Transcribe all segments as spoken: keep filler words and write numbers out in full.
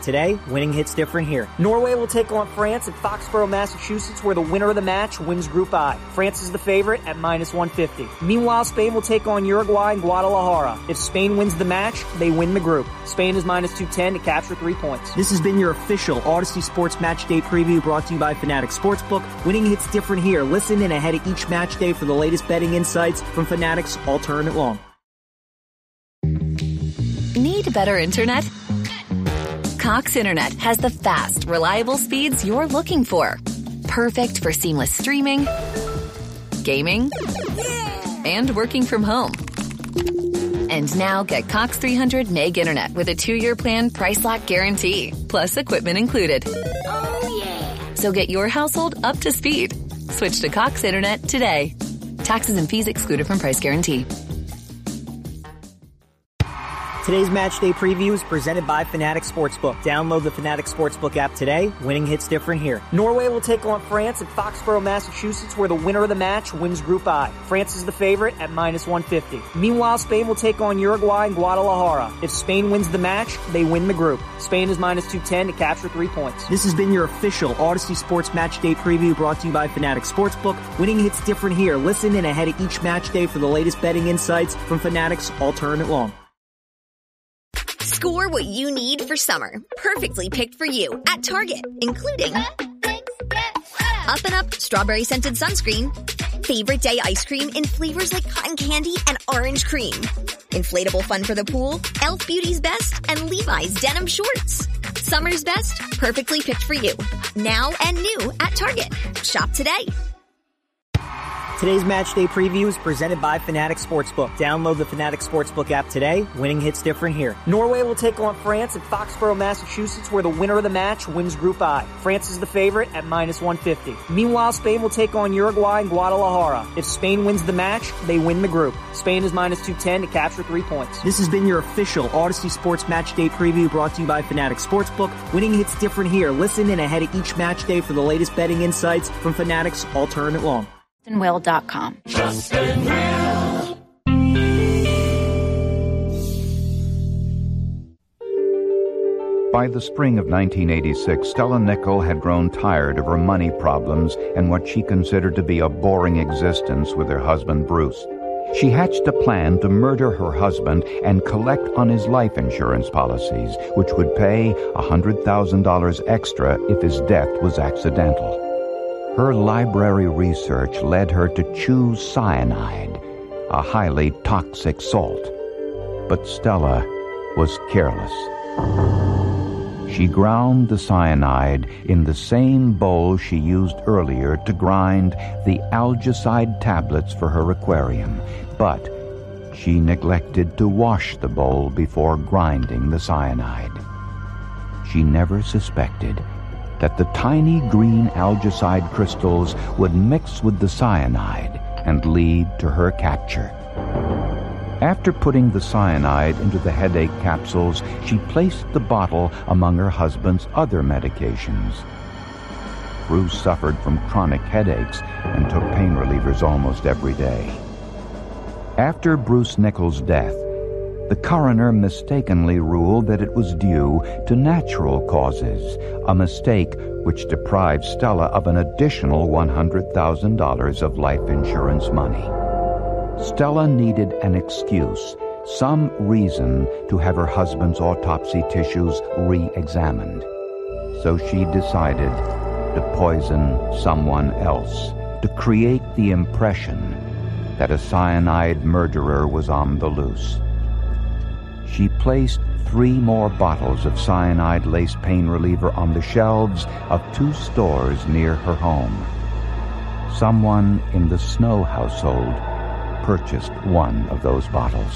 Today, winning hits different here. Norway will take on France at Foxborough, Massachusetts, where the winner of the match wins Group I. France is the favorite at minus one fifty. Meanwhile, Spain will take on Uruguay in Guadalajara. If Spain wins the match, they win the group. Spain is minus two ten to capture three points. This has been your official Odyssey Sports Match Day preview brought to you by Fanatics Sportsbook. Winning hits different here. Listen in ahead of each match day for the latest betting insights from Fanatics All Tournament Long. Need better internet? Cox Internet has the fast, reliable speeds you're looking for. Perfect for seamless streaming, gaming, and working from home. And now get Cox three hundred meg internet with a two-year plan price lock guarantee, plus equipment included. Oh, yeah. So get your household up to speed. Switch to Cox Internet today. Taxes and fees excluded from price guarantee. Today's match day preview is presented by Fanatics Sportsbook. Download the Fanatics Sportsbook app today. Winning hits different here. Norway will take on France at Foxborough, Massachusetts, where the winner of the match wins Group I. France is the favorite at minus one fifty. Meanwhile, Spain will take on Uruguay in Guadalajara. If Spain wins the match, they win the group. Spain is minus two ten to capture three points. This has been your official Odyssey Sports Match Day preview brought to you by Fanatics Sportsbook. Winning hits different here. Listen in ahead of each match day for the latest betting insights from Fanatics All Tournament Long. Score what you need for summer. Perfectly picked for you at Target, including Up and Up Strawberry Scented Sunscreen, Favorite Day Ice Cream in flavors like cotton candy and orange cream, Inflatable Fun for the Pool, Elf Beauty's Best, and Levi's Denim Shorts. Summer's best, perfectly picked for you. Now and new at Target. Shop today. Today's match day preview is presented by Fanatics Sportsbook. Download the Fanatics Sportsbook app today. Winning hits different here. Norway will take on France at Foxborough, Massachusetts, where the winner of the match wins Group I. France is the favorite at minus one fifty. Meanwhile, Spain will take on Uruguay in Guadalajara. If Spain wins the match, they win the group. Spain is minus two ten to capture three points. This has been your official Odyssey Sports Match Day preview brought to you by Fanatics Sportsbook. Winning hits different here. Listen in ahead of each match day for the latest betting insights from Fanatics All Tournament Long. Justin Will dot com. Justin Will. By the spring of nineteen eighty-six, Stella Nichol had grown tired of her money problems and what she considered to be a boring existence with her husband, Bruce. She hatched a plan to murder her husband and collect on his life insurance policies, which would pay one hundred thousand dollars extra if his death was accidental. Her library research led her to choose cyanide, a highly toxic salt. But Stella was careless. She ground the cyanide in the same bowl she used earlier to grind the algicide tablets for her aquarium, but she neglected to wash the bowl before grinding the cyanide. She never suspected that the tiny green algicide crystals would mix with the cyanide and lead to her capture. After putting the cyanide into the headache capsules, she placed the bottle among her husband's other medications. Bruce suffered from chronic headaches and took pain relievers almost every day. After Bruce Nichol's death, the coroner mistakenly ruled that it was due to natural causes, a mistake which deprived Stella of an additional one hundred thousand dollars of life insurance money. Stella needed an excuse, some reason to have her husband's autopsy tissues re-examined. So she decided to poison someone else, to create the impression that a cyanide murderer was on the loose. She placed three more bottles of cyanide-laced pain reliever on the shelves of two stores near her home. Someone in the Snow household purchased one of those bottles.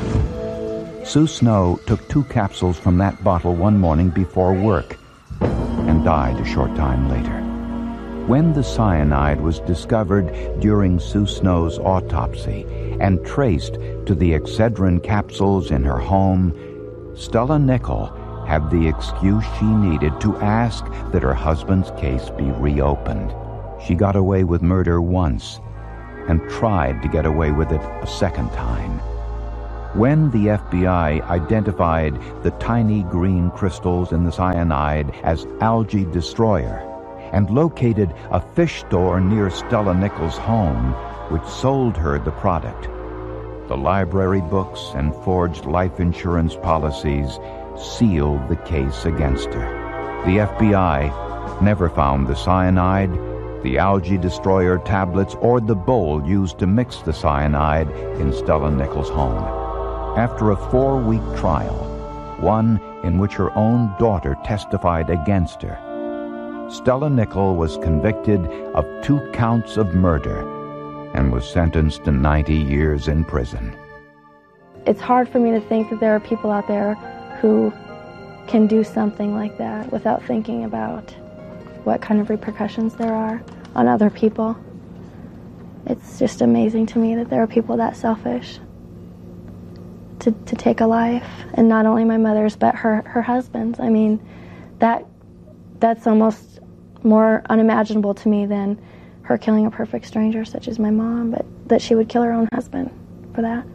Sue Snow took two capsules from that bottle one morning before work and died a short time later. When the cyanide was discovered during Sue Snow's autopsy and traced to the Excedrin capsules in her home, Stella Nichol had the excuse she needed to ask that her husband's case be reopened. She got away with murder once and tried to get away with it a second time. When the F B I identified the tiny green crystals in the cyanide as algae destroyer and located a fish store near Stella Nichols' home, which sold her the product, the library books and forged life insurance policies sealed the case against her. The F B I never found the cyanide, the algae destroyer tablets, or the bowl used to mix the cyanide in Stella Nichols' home. After a four-week trial, one in which her own daughter testified against her, Stella Nichols was convicted of two counts of murder and was sentenced to ninety years in prison. It's hard for me to think that there are people out there who can do something like that without thinking about what kind of repercussions there are on other people. It's just amazing to me that there are people that selfish to, to take a life, and not only my mother's, but her, her husband's. I mean, that that's almost more unimaginable to me than her killing a perfect stranger such as my mom, but that she would kill her own husband for that.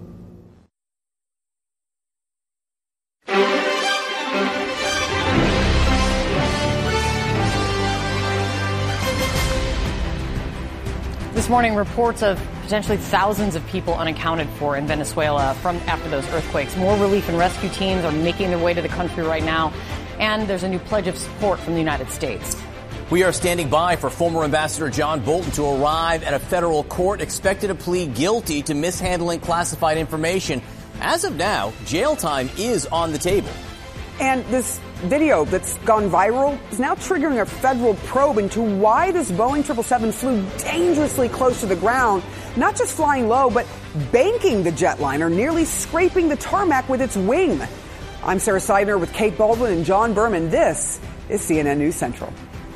This morning, reports of potentially thousands of people unaccounted for in Venezuela from after those earthquakes. More relief and rescue teams are making their way to the country right now, and there's a new pledge of support from the United States. We are standing by for former Ambassador John Bolton to arrive at a federal court, expected to plead guilty to mishandling classified information. As of now, jail time is on the table. And this video that's gone viral is now triggering a federal probe into why this Boeing seven seventy-seven flew dangerously close to the ground, not just flying low, but banking the jetliner, nearly scraping the tarmac with its wing. I'm Sarah Seidner with Kate Baldwin and John Berman. This is C N N News Central.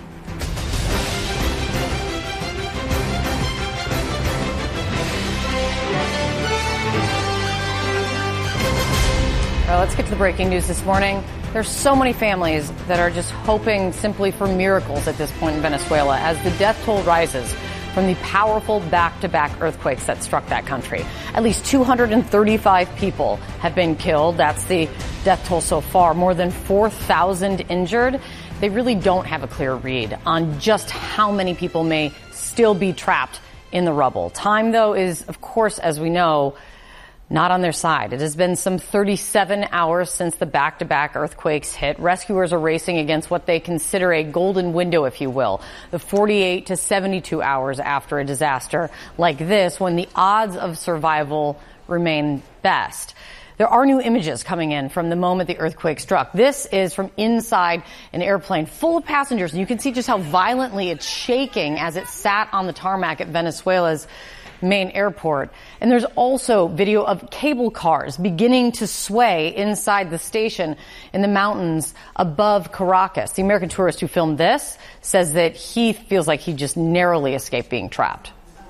Well, let's get to the breaking news this morning. There's so many families that are just hoping simply for miracles at this point in Venezuela as the death toll rises from the powerful back-to-back earthquakes that struck that country. At least two hundred thirty-five people have been killed. That's the death toll so far. More than four thousand injured. They really don't have a clear read on just how many people may still be trapped in the rubble. Time, though, is, of course, as we know, not on their side. It has been some thirty-seven hours since the back-to-back earthquakes hit. Rescuers are racing against what they consider a golden window, if you will, the forty-eight to seventy-two hours after a disaster like this, when the odds of survival remain best. There are new images coming in from the moment the earthquake struck. This is from inside an airplane full of passengers, and you can see just how violently it's shaking as it sat on the tarmac at Venezuela's main airport. And there's also video of cable cars beginning to sway inside the station in the mountains above Caracas. The American tourist who filmed this says that he feels like he just narrowly escaped being trapped.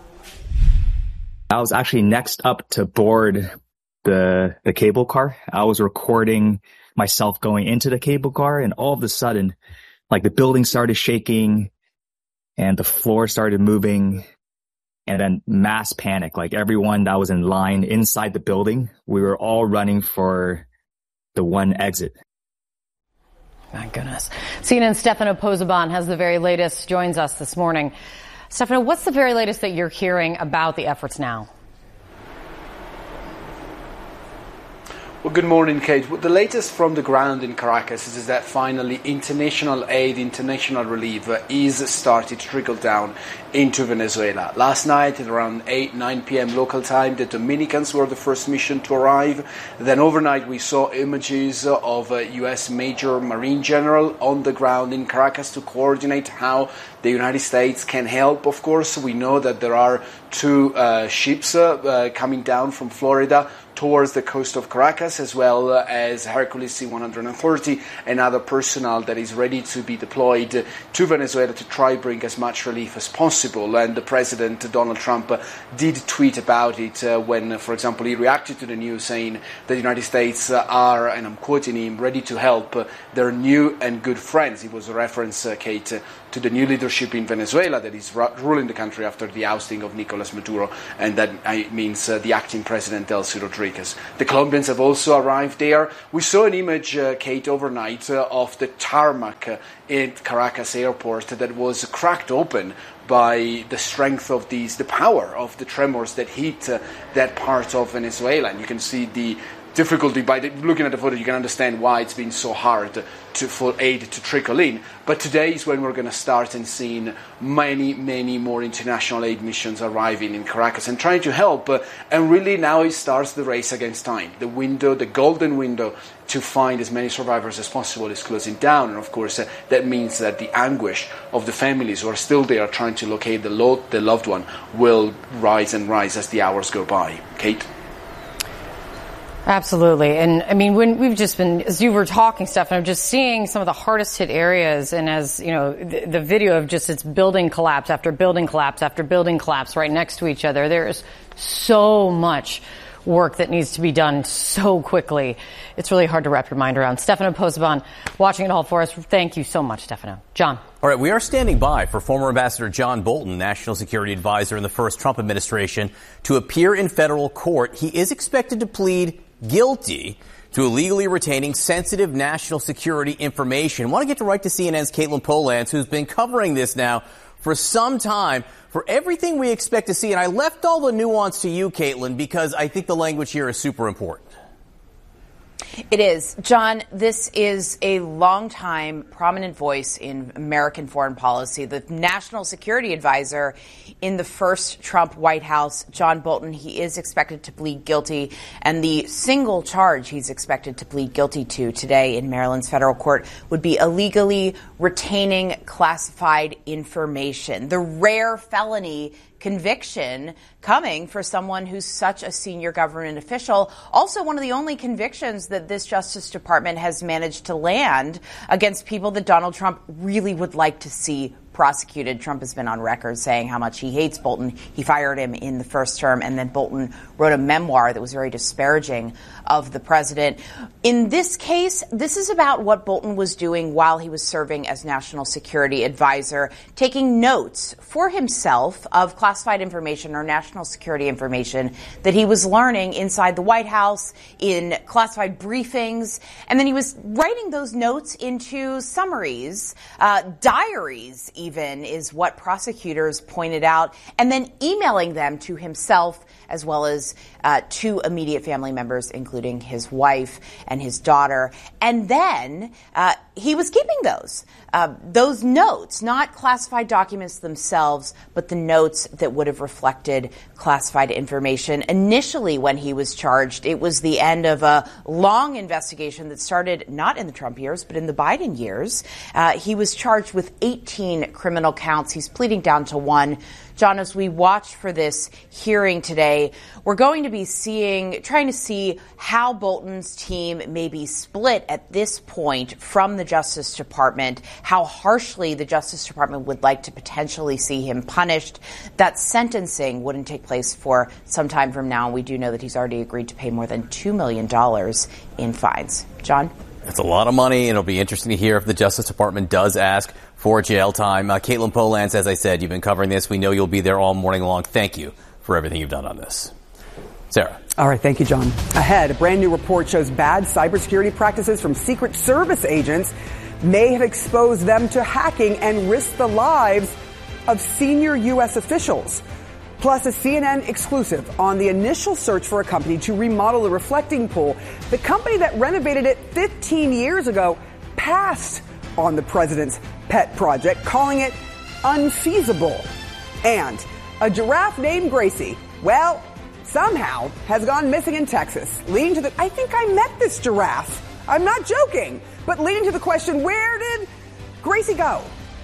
I was actually next up to board the the cable car. I was recording myself going into the cable car, and all of a sudden, like, the building started shaking and the floor started moving. And then mass panic, like everyone that was in line inside the building, we were all running for the one exit. My goodness. C N N's Stefano Pozzebon has the very latest, joins us this morning. Stefano, what's the very latest that you're hearing about the efforts now? Well, good morning, Kate. Well, the latest from the ground in Caracas is, is that finally international aid, international relief uh, is starting to trickle down into Venezuela. Last night at around eight, nine p.m. local time, the Dominicans were the first mission to arrive. Then overnight we saw images of a U S Major Marine General on the ground in Caracas to coordinate how the United States can help. Of course, we know that there are two uh, ships uh, uh, coming down from Florida towards the coast of Caracas, as well as Hercules C one thirty and other personnel that is ready to be deployed to Venezuela to try bring as much relief as possible. And the President, Donald Trump, did tweet about it uh, when, for example, he reacted to the news saying that the United States are, and I'm quoting him, ready to help uh, their new and good friends. It was a reference, uh, Kate, uh, to the new leadership in Venezuela that is ru- ruling the country after the ousting of Nicolas Maduro, and that uh, means uh, the acting president, Delcy Rodríguez. because the Colombians have also arrived there. We saw an image, uh, Kate, overnight uh, of the tarmac uh, in Caracas airport that was cracked open by the strength of these, the power of the tremors that hit uh, that part of Venezuela. And you can see the difficulty by the, looking at the photo. You can understand why it's been so hard to, for aid to trickle in. But today is when we're going to start and seeing many, many more international aid missions arriving in Caracas and trying to help. Uh, and really now it starts the race against time. The window, the golden window to find as many survivors as possible is closing down. And of course, uh, that means that the anguish of the families who are still there trying to locate the, lo- the loved one will rise and rise as the hours go by. Kate? Absolutely. And I mean, when we've just been, as you were talking, Stefano, just seeing some of the hardest hit areas, and as, you know, the, the video of just its building collapse after building collapse after building collapse right next to each other, there is so much work that needs to be done so quickly. It's really hard to wrap your mind around. Stefano Pozzebon watching it all for us. Thank you so much, Stefano. John. All right, we are standing by for former Ambassador John Bolton, National Security Advisor in the first Trump administration, to appear in federal court. He is expected to plead guilty to illegally retaining sensitive national security information. I want to get to right to C N N's Caitlin Polantz, who's been covering this now for some time, for everything we expect to see. And I left all the nuance to you, Caitlin, because I think the language here is super important. It is. John, this is a longtime prominent voice in American foreign policy. The national security advisor in the first Trump White House, John Bolton, he is expected to plead guilty. And the single charge he's expected to plead guilty to today in Maryland's federal court would be illegally retaining classified information. The rare felony conviction coming for someone who's such a senior government official. Also, one of the only convictions that this Justice Department has managed to land against people that Donald Trump really would like to see prosecuted. Trump has been on record saying how much he hates Bolton. He fired him in the first term, and then Bolton wrote a memoir that was very disparaging of the president. In this case, this is about what Bolton was doing while he was serving as national security advisor, taking notes for himself of classified information or national security information that he was learning inside the White House in classified briefings. And then he was writing those notes into summaries, uh, diaries, even, is what prosecutors pointed out, and then emailing them to himself as well as uh, two immediate family members, including his wife and his daughter. And then uh, he was keeping those, uh, those notes, not classified documents themselves, but the notes that would have reflected classified information. Initially, when he was charged, it was the end of a long investigation that started not in the Trump years, but in the Biden years. Uh, he was charged with eighteen criminal counts. He's pleading down to one. John, as we watch for this hearing today, we're going to be seeing, trying to see how Bolton's team may be split at this point from the Justice Department, how harshly the Justice Department would like to potentially see him punished. That sentencing wouldn't take place for some time from now, and we do know that he's already agreed to pay more than two million dollars in fines. John? That's a lot of money, and it'll be interesting to hear if the Justice Department does ask for jail time. Uh, Caitlin Polantz, as I said, you've been covering this. We know you'll be there all morning long. Thank you for everything you've done on this. Sarah. All right. Thank you, John. Ahead, a brand new report shows bad cybersecurity practices from Secret Service agents may have exposed them to hacking and risked the lives of senior U S officials. Plus, a C N N exclusive on the initial search for a company to remodel the reflecting pool. The company that renovated it fifteen years ago passed on the president's pet project, calling it unfeasible. And a giraffe named Gracie, well, somehow has gone missing in Texas, leading to the, I think I met this giraffe. I'm not joking, but leading to the question, where did Gracie go?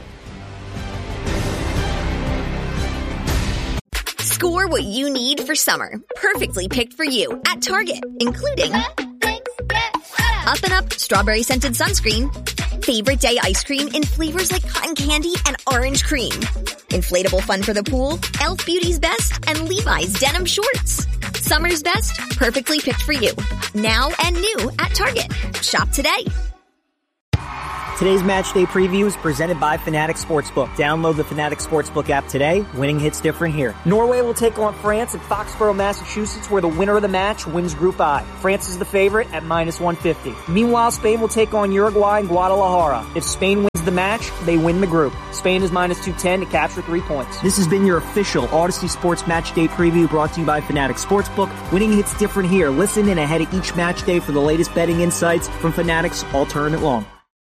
Score what you need for summer. Perfectly picked for you at Target, including Up and Up Strawberry Scented Sunscreen, Favorite Day Ice Cream in flavors like cotton candy and orange cream, Inflatable Fun for the Pool, Elf Beauty's Best, and Levi's Denim Shorts. Summer's best, perfectly picked for you. Now and new at Target. Shop today. Today's match day preview is presented by Fanatics Sportsbook. Download the Fanatics Sportsbook app today. Winning hits different here. Norway will take on France at Foxborough, Massachusetts, where the winner of the match wins Group I. France is the favorite at minus one fifty. Meanwhile, Spain will take on Uruguay in Guadalajara. If Spain wins the match, they win the group. Spain is minus two ten to capture three points. This has been your official Odyssey Sports Match Day preview brought to you by Fanatics Sportsbook. Winning hits different here. Listen in ahead of each match day for the latest betting insights from Fanatics All Tournament Long.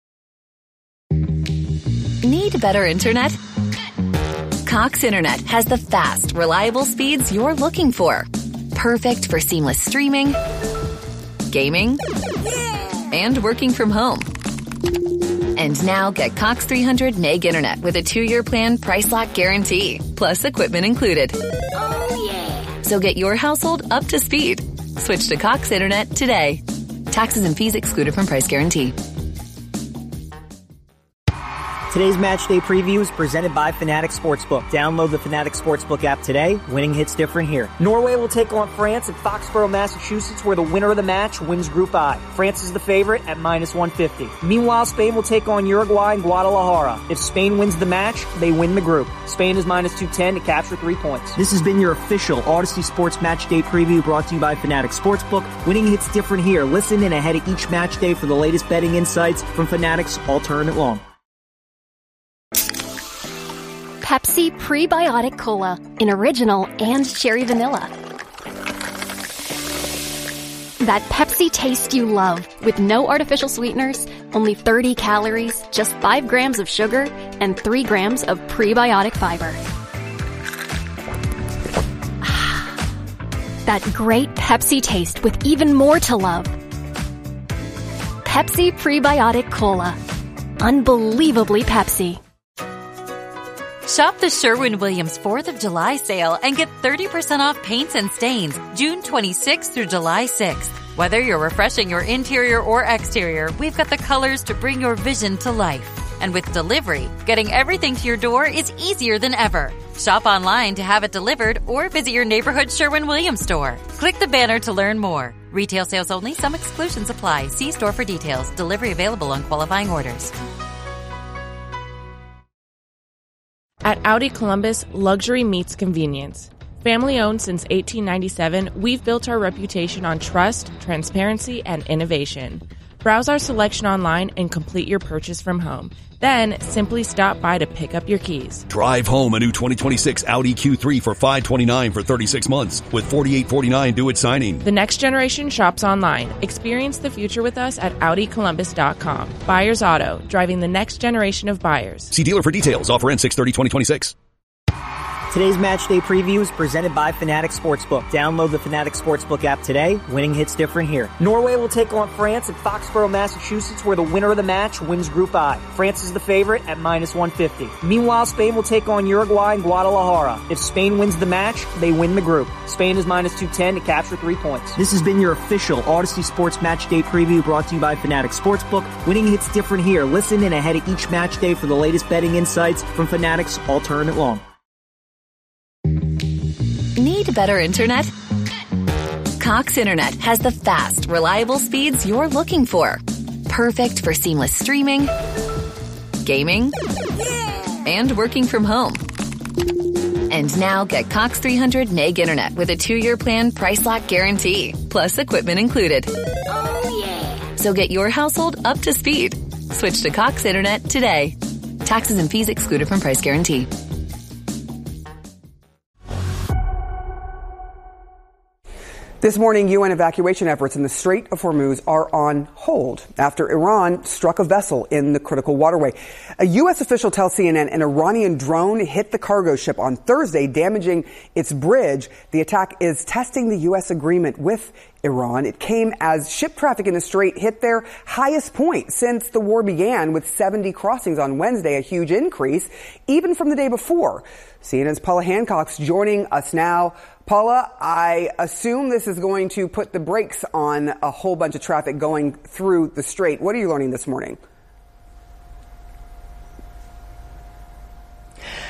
Need better internet? Cox Internet has the fast, reliable speeds you're looking for. Perfect for seamless streaming, gaming, and working from home. And now get Cox three hundred meg internet with a two-year plan price lock guarantee, plus equipment included. Oh, yeah. So get your household up to speed. Switch to Cox Internet today. Taxes and fees excluded from price guarantee. Today's match day preview is presented by Fanatics Sportsbook. Download the Fanatics Sportsbook app today. Winning hits different here. Norway will take on France at Foxborough, Massachusetts, where the winner of the match wins Group I. France is the favorite at minus one fifty. Meanwhile, Spain will take on Uruguay in Guadalajara. If Spain wins the match, they win the group. Spain is minus two ten to capture three points. This has been your official Odyssey Sports Match Day preview brought to you by Fanatics Sportsbook. Winning hits different here. Listen in ahead of each match day for the latest betting insights from Fanatics All Tournament Long. Pepsi Prebiotic Cola in original and cherry vanilla. That Pepsi taste you love with no artificial sweeteners, only thirty calories, just five grams of sugar, and three grams of prebiotic fiber. That great Pepsi taste with even more to love. Pepsi Prebiotic Cola. Unbelievably Pepsi. Shop the Sherwin-Williams fourth of July sale and get thirty percent off paints and stains June twenty-sixth through July sixth. Whether you're refreshing your interior or exterior, we've got the colors to bring your vision to life. And with delivery, getting everything to your door is easier than ever. Shop online to have it delivered or visit your neighborhood Sherwin-Williams store. Click the banner to learn more. Retail sales only. Some exclusions apply. See store for details. Delivery available on qualifying orders. At Audi Columbus, luxury meets convenience. Family owned since eighteen ninety-seven, we've built our reputation on trust, transparency, and innovation. Browse our selection online and complete your purchase from home. Then, simply stop by to pick up your keys. Drive home a new twenty twenty-six Audi Q three for five hundred twenty-nine dollars for thirty-six months with forty-eight forty-nine due at signing. The next generation shops online. Experience the future with us at Audi Columbus dot com. Buyers Auto, driving the next generation of buyers. See dealer for details. Offer ends six thirty twenty twenty-six. Today's match day preview is presented by Fanatics Sportsbook. Download the Fanatics Sportsbook app today. Winning hits different here. Norway will take on France at Foxborough, Massachusetts, where the winner of the match wins Group I. France is the favorite at minus one fifty. Meanwhile, Spain will take on Uruguay in Guadalajara. If Spain wins the match, they win the group. Spain is minus two ten to capture three points. This has been your official Odyssey Sports Match Day preview brought to you by Fanatics Sportsbook. Winning hits different here. Listen in ahead of each match day for the latest betting insights from Fanatics All Tournament Long. Need better internet? Cox Internet has the fast, reliable speeds you're looking for. Perfect for seamless streaming, gaming, and working from home. And now get Cox three hundred meg internet with a two-year plan price lock guarantee, plus equipment included. Oh, yeah. So get your household up to speed. Switch to Cox Internet today. Taxes and fees excluded from price guarantee. This morning, U N evacuation efforts in the Strait of Hormuz are on hold after Iran struck a vessel in the critical waterway. A U S official tells C N N an Iranian drone hit the cargo ship on Thursday, damaging its bridge. The attack is testing the U S agreement with Iran. It came as ship traffic in the Strait hit their highest point since the war began, with seventy crossings on Wednesday, a huge increase even from the day before. C N N's Paula Hancock's joining us now. Paula, I assume this is going to put the brakes on a whole bunch of traffic going through the Strait. What are you learning this morning?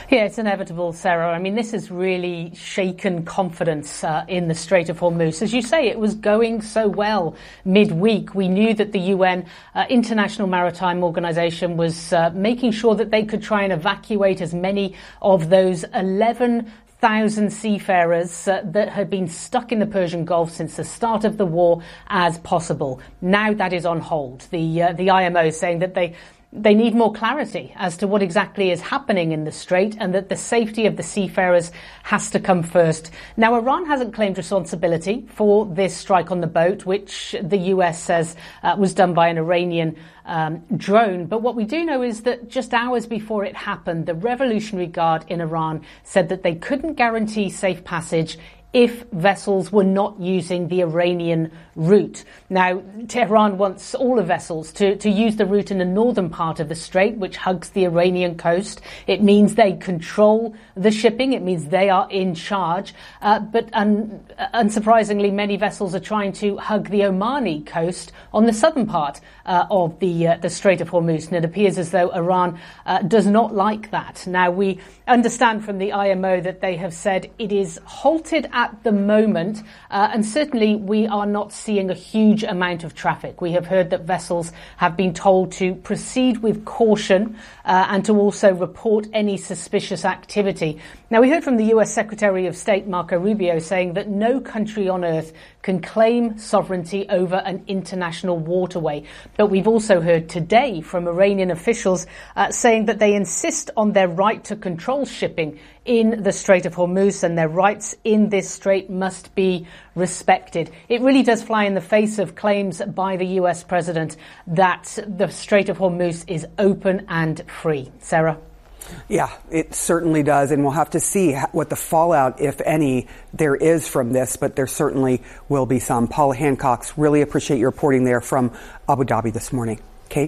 Yeah, it's inevitable, Sarah. I mean, this has really shaken confidence uh, in the Strait of Hormuz. As you say, it was going so well midweek. We knew that the U N uh, International Maritime Organization was uh, making sure that they could try and evacuate as many of those eleven thousand seafarers uh, that had been stuck in the Persian Gulf since the start of the war as possible. Now that is on hold. The uh, the I M O is saying that they They need more clarity as to what exactly is happening in the Strait and that the safety of the seafarers has to come first. Now, Iran hasn't claimed responsibility for this strike on the boat, which the U S says uh, was done by an Iranian um, drone. But what we do know is that just hours before it happened, the Revolutionary Guard in Iran said that they couldn't guarantee safe passage if vessels were not using the Iranian route. Now, Tehran wants all the vessels to, to use the route in the northern part of the strait, which hugs the Iranian coast. It means they control the shipping. It means they are in charge. Uh, but un, unsurprisingly, many vessels are trying to hug the Omani coast on the southern part uh, of the, uh, the Strait of Hormuz. And it appears as though Iran uh, does not like that. Now, we understand from the I M O that they have said it is halted at At the moment, uh, and certainly we are not seeing a huge amount of traffic. We have heard that vessels have been told to proceed with caution uh, and to also report any suspicious activity. Now, we heard from the U S Secretary of State, Marco Rubio, saying that no country on earth can claim sovereignty over an international waterway. But we've also heard today from Iranian officials uh, saying that they insist on their right to control shipping in the Strait of Hormuz, and their rights in this strait must be respected. It really does fly in the face of claims by the U S president that the Strait of Hormuz is open and free. Sarah? Yeah, it certainly does, and we'll have to see what the fallout, if any, there is from this, but there certainly will be some. Paula Hancock, really appreciate your reporting there from Abu Dhabi this morning. Kate?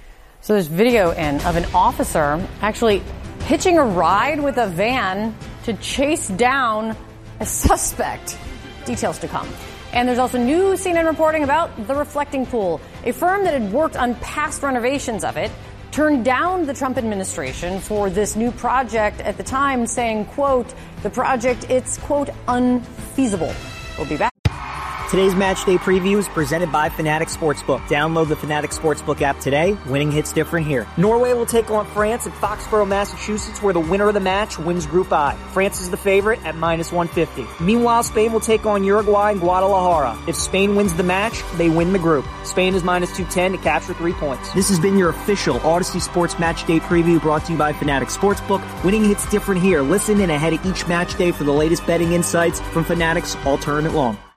So there's video in of an officer actually hitching a ride with a van to chase down a suspect. Details to come. And there's also new C N N reporting about the Reflecting Pool, a firm that had worked on past renovations of it, turned down the Trump administration for this new project at the time, saying, quote, the project, it's, quote, unfeasible. We'll be back. Today's match day preview is presented by Fanatics Sportsbook. Download the Fanatics Sportsbook app today. Winning hits different here. Norway will take on France at Foxborough, Massachusetts, where the winner of the match wins Group I. France is the favorite at minus one fifty. Meanwhile, Spain will take on Uruguay in Guadalajara. If Spain wins the match, they win the group. Spain is minus two ten to capture three points. This has been your official Odyssey Sports Match Day preview brought to you by Fanatics Sportsbook. Winning hits different here. Listen in ahead of each match day for the latest betting insights from Fanatics all tournament long.